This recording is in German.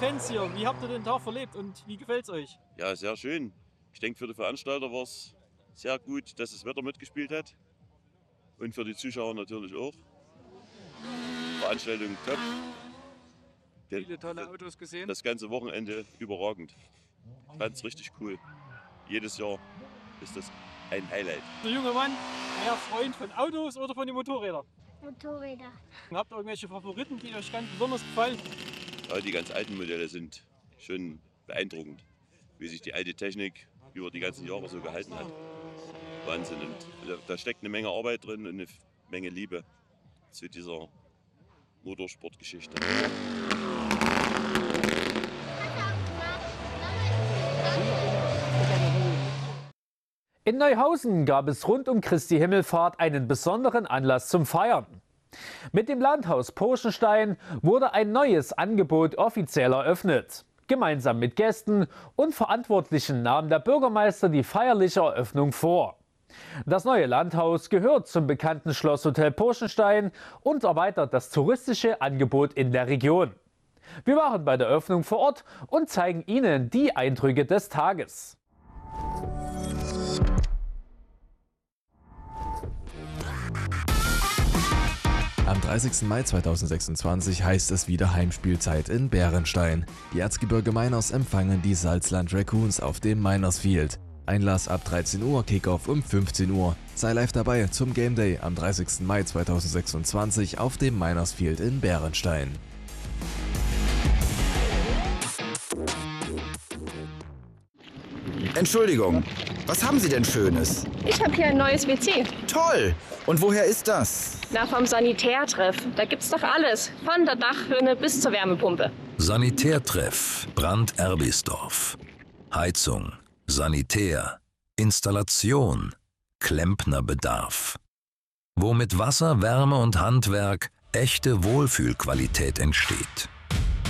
Fans hier. Wie habt ihr den Tag verlebt und wie gefällt es euch? Ja, sehr schön. Ich denke, für die Veranstalter war es sehr gut, dass das Wetter mitgespielt hat. Und für die Zuschauer natürlich auch. Veranstaltung top. Viele tolle Autos gesehen. Das ganze Wochenende überragend. Ich fand es richtig cool. Jedes Jahr ist das ein Highlight. Der junge Mann, eher Freund von Autos oder von den Motorrädern? Motorräder. Habt ihr irgendwelche Favoriten, die euch ganz besonders gefallen? Ja, die ganz alten Modelle sind schon beeindruckend, wie sich die alte Technik über die ganzen Jahre so gehalten hat. Wahnsinn. Und da steckt eine Menge Arbeit drin und eine Menge Liebe zu dieser Motorsportgeschichte. In Neuhausen gab es rund um Christi Himmelfahrt einen besonderen Anlass zum Feiern. Mit dem Landhaus Purschenstein wurde ein neues Angebot offiziell eröffnet. Gemeinsam mit Gästen und Verantwortlichen nahm der Bürgermeister die feierliche Eröffnung vor. Das neue Landhaus gehört zum bekannten Schlosshotel Purschenstein und erweitert das touristische Angebot in der Region. Wir waren bei der Eröffnung vor Ort und zeigen Ihnen die Eindrücke des Tages. Am 30. Mai 2026 heißt es wieder Heimspielzeit in Bärenstein. Die Erzgebirge Mainers empfangen die Salzland Raccoons auf dem Miners Field. Einlass ab 13 Uhr, Kickoff um 15 Uhr. Sei live dabei zum Game Day am 30. Mai 2026 auf dem Miners Field in Bärenstein. Entschuldigung, was haben Sie denn Schönes? Ich habe hier ein neues WC. Toll! Und woher ist das? Na, vom Sanitärtreff. Da gibt's doch alles. Von der Dachrinne bis zur Wärmepumpe. Sanitärtreff, Brand Erbisdorf. Heizung, Sanitär, Installation, Klempnerbedarf. Wo mit Wasser, Wärme und Handwerk echte Wohlfühlqualität entsteht.